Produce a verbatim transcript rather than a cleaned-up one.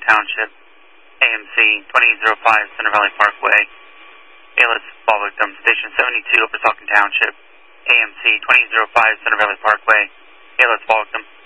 Township, A M C twenty oh five Center Valley Parkway, Alice Fall Victim, Station seventy-two, Upper Saucon Township, A M C twenty oh five Center Valley Parkway, Alice Fall Victim.